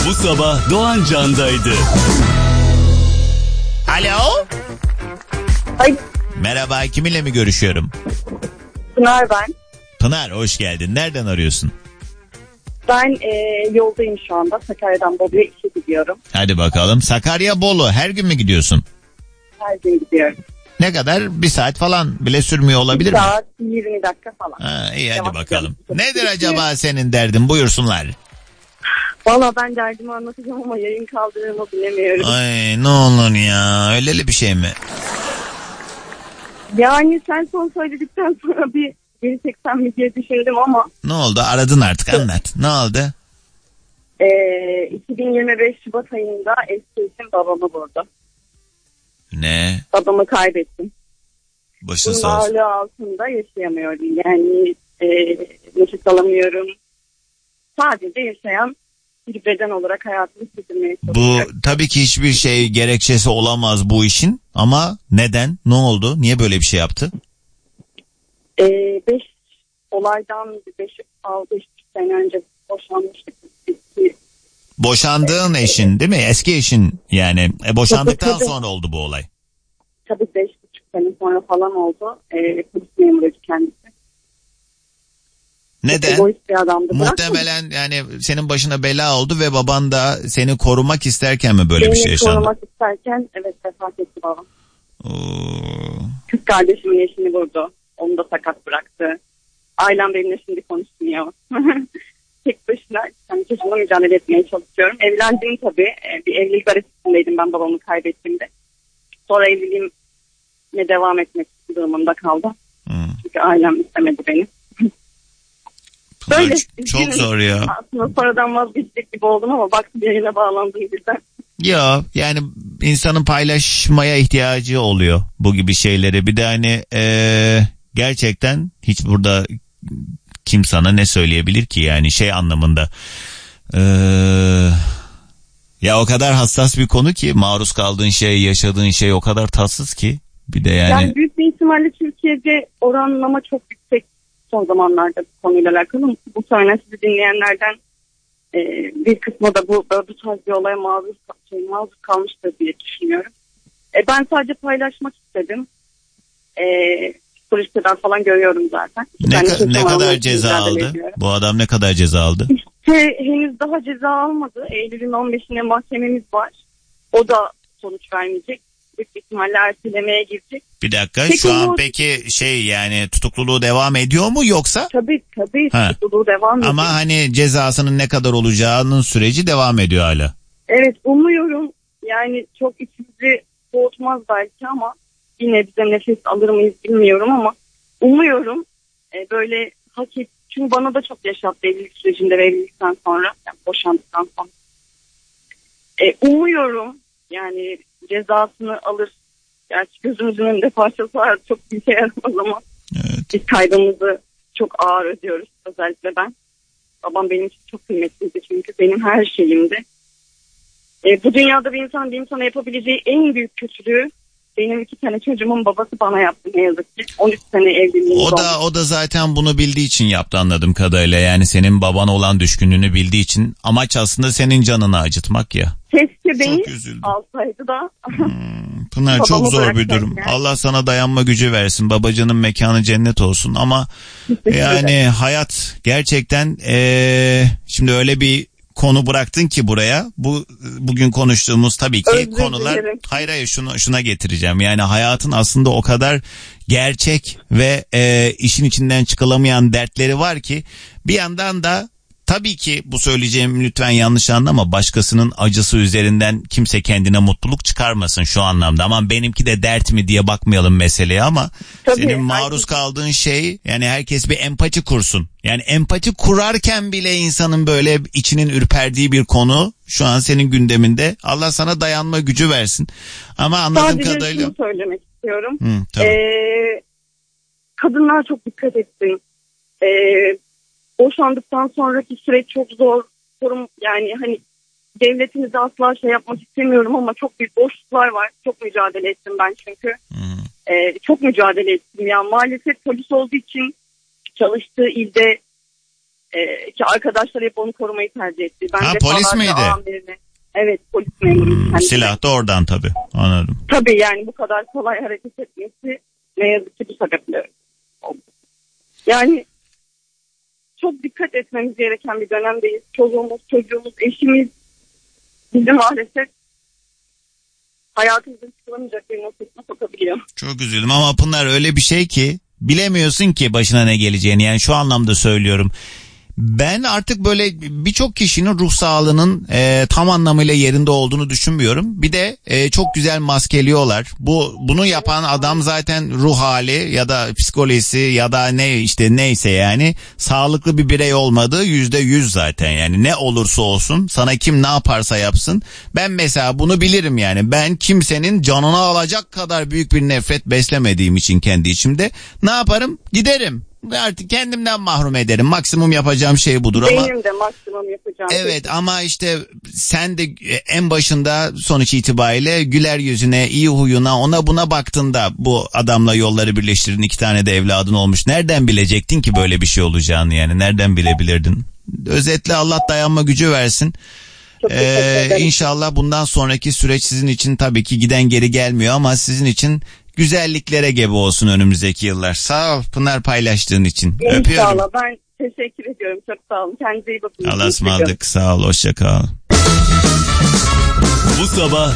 Bu sabah Doğan Can'daydı. Alo. Ay, Merhaba, kiminle mi görüşüyorum? Pınar ben. Pınar, hoş geldin. Nereden arıyorsun? Ben yoldayım şu anda. Sakarya'dan Bolu'ya işe gidiyorum. Hadi bakalım. Sakarya Bolu, her gün mü gidiyorsun? Her gün gidiyorum. Ne kadar? 1 saat falan bile sürmüyor olabilir mi? 1 saat 20 dakika falan. Ha, iyi hadi Yavaş bakalım. yavaş. Nedir acaba senin derdin? Buyursunlar. Valla ben derdimi anlatacağım ama yayın kaldırımı bilemiyorum. Ay ne olur ya, öyleli bir şey mi? Yani sen son söyledikten sonra bir geri çeksem mi diye düşündüm ama. Ne oldu? Aradın artık, anlat. Ne oldu? 2025 Şubat ayında eski eşim babamı vurdu. Ne? Babamı kaybettim. Başın Bunun sağ olsun. ağırlığı altında yaşayamıyorum. Yani nefes alamıyorum. Sadece yaşayan bir beden olarak hayatımı sürdürmeye Bu çalışıyorum. tabii ki hiçbir şey gerekçesi olamaz bu işin, ama neden? Ne oldu? Niye böyle bir şey yaptı? 5 olaydan 5 sene önce boşanmıştık. Boşandığın eşin değil mi? Eski eşin yani. Boşandıktan Tabii. sonra oldu bu olay. Tabii 5,5 sene sonra falan oldu. Polis memuruydu kendisi. Neden? Egoist bir adamdı. Muhtemelen yani senin başına bela oldu ve baban da seni korumak isterken mi böyle bir şey Beni yaşandı? korumak isterken evet vefat etti babam. Oo. Kız kardeşimin eşini vurdu. Onu da sakat bıraktı. Ailem benimle şimdi konuşmuyor. Tek başına yani çocuğumla mücadele etmeye çalışıyorum. Evlendim tabii. Bir evlilik arasındaydım ben babamı kaybettiğimde. Sonra evliliğime devam etmek durumunda kaldım. Çünkü ailem istemedi beni. Böyle çok zor ya. Aslında sonradan vazgeçecek gibi oldum ama baktım yayına bağlandım birden. Ya yani insanın paylaşmaya ihtiyacı oluyor bu gibi şeyleri. Bir de hani gerçekten hiç burada kim sana ne söyleyebilir ki yani şey anlamında. Ya o kadar hassas bir konu ki, maruz kaldığın şey, yaşadığın şey o kadar tatsız ki. Bir de yani büyük bir ihtimalle Türkiye'de oranlama çok yüksek son zamanlarda bu konuyla alakalı. Bu sene sizi dinleyenlerden bir kısmı da bu tarz bir olaya maruz kalmıştır diye düşünüyorum. Ben sadece paylaşmak istedim. Psikolojik tedavi falan görüyorum zaten. ne kadar ceza aldı? Bu adam ne kadar ceza aldı? Henüz daha ceza almadı. Eylül'ün 15'ine mahkememiz var. O da sonuç vermeyecek. Büyük ihtimalle ertelemeye girecek. Bir dakika, şu an peki yani tutukluluğu devam ediyor mu yoksa? Tabii tutukluluğu devam ediyor. Ama hani cezasının ne kadar olacağının süreci devam ediyor hala. Evet, umuyorum yani çok içimizi soğutmaz belki ama yine bize nefes alır mıyız bilmiyorum ama umuyorum böyle hak et. Çünkü bana da çok yaşattı evlilik sürecinde ve evlilikten sonra, yani boşandıktan sonra. Umuyorum yani cezasını alır. Gerçi gözümüzün önünde parçası var, çok bir şey yaramaz ama evet. Biz kaybımızı çok ağır ödüyoruz, özellikle ben. Babam benim için çok kıymetliydi çünkü benim her şeyimdi. Bu dünyada bir insana yapabileceği en büyük kötülüğü benim 2 tane çocuğumun babası bana yaptı ne yazık ki. 13 sene evliliğimiz oldu. O da zaten bunu bildiği için yaptı anladığım kadarıyla. Yani senin babana olan düşkünlüğünü bildiği için. Amaç aslında senin canını acıtmak ya. Keşke beni üzüldüm. alsaydı da. Pınar çok zor bir durum. Yani. Allah sana dayanma gücü versin. Babacanın mekanı cennet olsun. Ama yani hayat gerçekten şimdi öyle bir konu bıraktın ki buraya. Bugün konuştuğumuz tabii ki konular. Hayır şuna getireceğim. Yani hayatın aslında o kadar gerçek ve işin içinden çıkılamayan dertleri var ki bir yandan da tabii ki bu söyleyeceğim lütfen yanlış anlama, başkasının acısı üzerinden kimse kendine mutluluk çıkarmasın şu anlamda. Aman benimki de dert mi diye bakmayalım meseleye ama tabii, senin maruz kaldığın şey, yani herkes bir empati kursun. Yani empati kurarken bile insanın böyle içinin ürperdiği bir konu şu an senin gündeminde. Allah sana dayanma gücü versin. Ama anladığım kadarıyla. Sadece şunu söylemek istiyorum. Kadınlar çok dikkat etsin. Boşandıktan sonraki süreç çok zor. Yani hani devletimize asla şey yapmak istemiyorum ama çok büyük boşluklar var. Çok mücadele ettim ben çünkü. Çok mücadele ettim ya. Maalesef polis olduğu için çalıştığı ilde Ki arkadaşlar hep onu korumayı tercih etti. Ben de polis miydi? Evet, polis memuru. Silah da oradan tabii. Anladım. Tabii yani bu kadar kolay hareket etmesi ne yazık ki bu sebeple oldu. Yani çok dikkat etmemiz gereken bir dönemdeyiz. Çoluğumuz, çocuğumuz, eşimiz bizi maalesef hayatımızın çıkılamayacak bir noktasına sokabiliyor. Çok üzüldüm ama Pınar öyle bir şey ki bilemiyorsun ki başına ne geleceğini. Yani şu anlamda söylüyorum. Ben artık böyle birçok kişinin ruh sağlığının tam anlamıyla yerinde olduğunu düşünmüyorum. Bir de çok güzel maskeliyorlar. Bunu yapan adam zaten ruh hali ya da psikolojisi ya da neyse yani sağlıklı bir birey olmadığı %100 zaten. Yani ne olursa olsun sana kim ne yaparsa yapsın. Ben mesela bunu bilirim yani. Ben kimsenin canını alacak kadar büyük bir nefret beslemediğim için kendi içimde ne yaparım? Giderim. Artık kendimden mahrum ederim. Maksimum yapacağım şey budur ama. Benim de maksimum yapacağım. Evet ama işte sen de en başında sonuç itibariyle güler yüzüne, iyi huyuna, ona buna baktığında bu adamla yolları birleştirdin. 2 tane de evladın olmuş. Nereden bilecektin ki böyle bir şey olacağını yani? Nereden bilebilirdin? Özetle Allah dayanma gücü versin. İnşallah bundan sonraki süreç sizin için tabii ki giden geri gelmiyor ama sizin için güzelliklere gebe olsun önümüzdeki yıllar. Sağ ol Pınar paylaştığın için. İnşallah. Öpüyorum. Ben teşekkür ediyorum. Çok sağ olun. Kendinize iyi bakın. Allah'a ısmarladık. Sağ ol. Hoşça kal. Bu sabah